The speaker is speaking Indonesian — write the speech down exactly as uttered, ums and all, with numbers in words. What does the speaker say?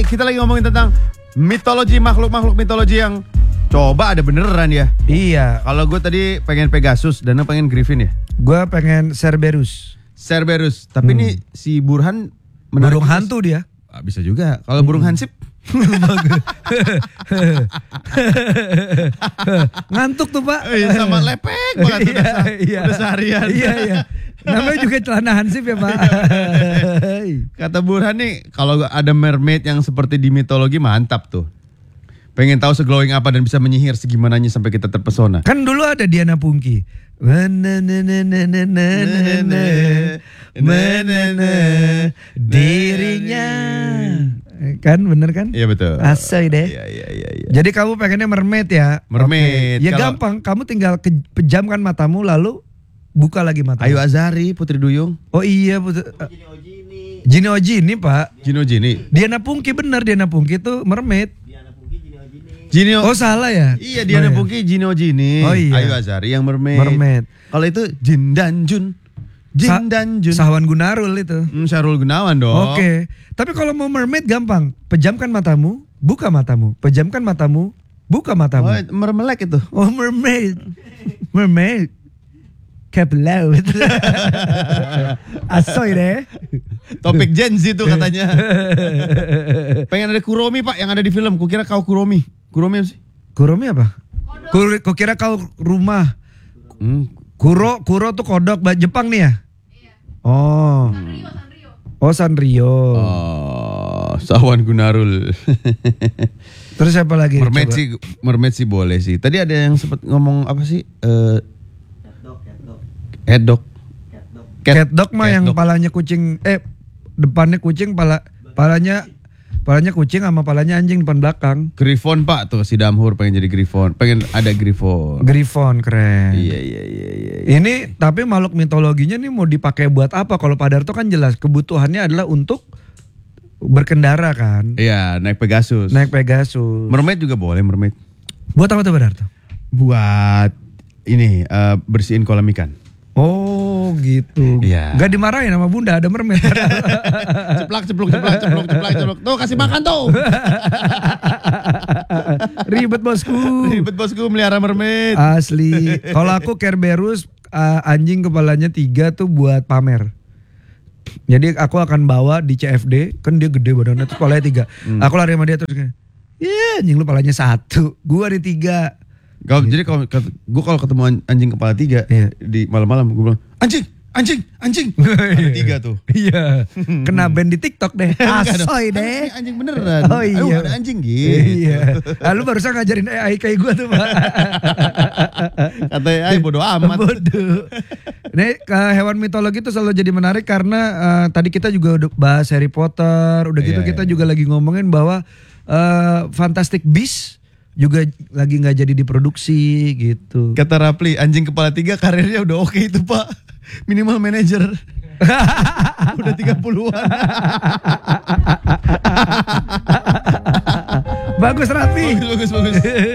kita lagi ngomongin tentang mitologi, makhluk-makhluk mitologi yang coba ada beneran ya. Iya. Kalau gue tadi pengen Pegasus, Dana pengen Griffin ya. Gue pengen Cerberus. Cerberus. Tapi Hmm. nih si Burhan menarik Burung juga. hantu dia. Ah, bisa juga. Kalau burung hansip Ngantuk tuh Pak. eh, sama lepek banget Iya, udah, sa- iya. udah seharian. Iya iya. Namanya juga celana hansip ya Pak. Kata Burhan nih, kalau ada mermaid yang seperti di mitologi mantap tuh. Pengen tahu seglowing apa dan bisa menyihir segimananya sampai kita terpesona. Kan dulu ada Diana Pungki. Dirinya. Kan bener kan? Iya betul. Asoy deh. Iya iya iya. iya. Jadi kamu pengennya mermaid ya? Mermaid. Oke. Ya Kalau- gampang, kamu tinggal ke- pejamkan matamu lalu buka lagi matamu. Ayu Azari, Putri Duyung, Oh iya, Putri. Gini Ojini Pak. Gino Jini. Diana Pungki bener, Diana Pungki itu mermaid. Gino. Oh salah ya? Iya Diana Oh, iya. Pungki, Gino Jini. Oh, iya. Ayu Azari yang mermaid. Mermaid. Kalau itu Jin dan Jun. Jin Sa- dan Jun. Sawan Gunarul itu. Hmm, Syahrul Gunawan dong. Oke. Tapi kalau mau mermaid gampang. Pejamkan matamu, buka matamu. Pejamkan matamu, buka matamu. Oh, mermelek itu. Oh mermaid. Mermaid. Cap laut. Asoy deh. Topik Gen Z itu katanya. Pengen ada Kuromi Pak yang ada di film. Kukira kau Kuromi. Kuromi apa sih? Kuromi apa? Kur, kau kira kau rumah. Hmm. Kuro, Kuro tuh kodok bahasa Jepang nih ya? Oh. Oh Sanrio. Oh, Sawan Gunarul. Terus siapa lagi? mermaid Coba. sih, mermaid sih boleh sih. Tadi ada yang sempat ngomong apa sih? Eh, Cat dog. Cat dog mah cat yang dog. palanya kucing, eh depannya kucing, pala palanya palanya kucing sama palanya anjing depan belakang. Griffon Pak tuh si Damhur pengen jadi Griffon, pengen ada Griffon. Griffon keren. Iya iya iya iya. Ini tapi makhluk mitologinya nih mau dipakai buat apa? Kalau Pak Darto kan jelas kebutuhannya adalah untuk berkendara kan, Iya naik Pegasus. naik Pegasus. Mermaid juga boleh mermaid. Buat apa tuh Pak Darto? Buat ini eh, bersihin kolam ikan. Oh gitu. Iya. Gak dimarahin sama bunda ada mermaid. Ceplak cepluk ceplak cepluk ceplak cepluk. Tuh kasih makan tuh. Ribet bosku. Ribet bosku melihara mermaid. Asli. Kalau aku Cerberus uh, anjing kepalanya tiga tuh buat pamer. Jadi aku akan bawa di C F D, kan dia gede badannya tuh kepalanya tiga. Hmm. Aku lari sama dia terus kayak, iya anjing lu palanya satu, gua di tiga. Kalau jadi kalau gue kalau ketemu an- anjing kepala tiga Iya. di malam-malam gue bilang anjing anjing anjing. Ada tiga tuh. Iya. Kena band di TikTok deh. Enggak dong. Asoy deh. Anjing, anjing beneran. Oh iya. Aduh, ada anjing gitu. Iya. Ah, lu barusan ngajarin A I kayak gua tuh, Pak. Katanya ay bodo amat. Bodoh. Nih ke hewan mitologi itu selalu jadi menarik karena eh, tadi kita juga udah bahas Harry Potter, udah gitu Iya, kita iya. juga lagi ngomongin bahwa eh, Fantastic Beasts juga lagi nggak jadi diproduksi gitu. Kata Rapli, anjing kepala tiga karirnya udah oke itu Pak. Minimal manajer. Udah tiga puluhan. Bagus Rafi. Bagus bagus bagus.